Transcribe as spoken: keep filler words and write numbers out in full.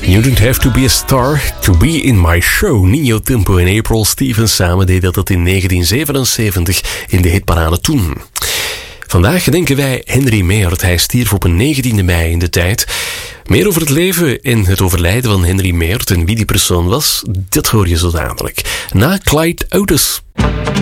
You don't have to be a star to be in my show. Nino Tempo en April Stevens samen deden dat in negentien zevenenzeventig in de hitparade toen. Vandaag gedenken wij Henry Meert. Hij stierf op een negentiende mei in de tijd. Meer over het leven en het overlijden van Henry Meert en wie die persoon was, dat hoor je zo dadelijk. Na Clyde Otis.